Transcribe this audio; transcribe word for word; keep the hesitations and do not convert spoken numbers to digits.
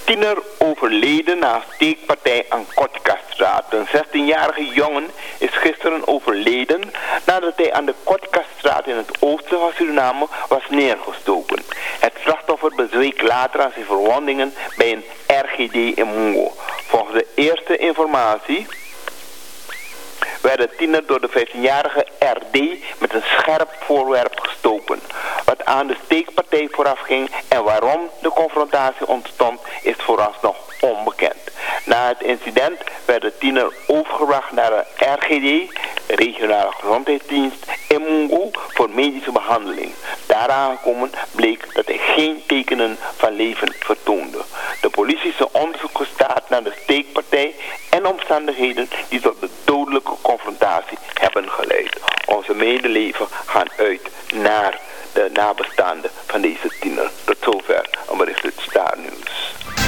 Tiener overleden na steekpartij aan Kotkaststraat. Een zestienjarige jongen is gisteren overleden nadat hij aan de Kotkaststraat in het oosten van Suriname was neergestoken. Het slachtoffer bezweek later aan zijn verwondingen bij een R G D in Mungo. Volgens de eerste informatie werd de tiener door de vijftienjarige R D met een scherp voorwerp gestoken. Wat aan de steekpartij vooraf ging en waarom de confrontatie ontstond is vooralsnog onbekend. Na het incident werd de tiener overgebracht naar de R G D, regionale gezondheidsdienst, in Mungo voor medische behandeling. Daar aangekomen bleek dat hij geen tekenen van leven vertoonde. De politie is een onderzoek gestart naar de steekpartij en omstandigheden die tot de dodelijke confrontatie hebben geleid. Onze medeleven gaan uit naar de nabestaanden van deze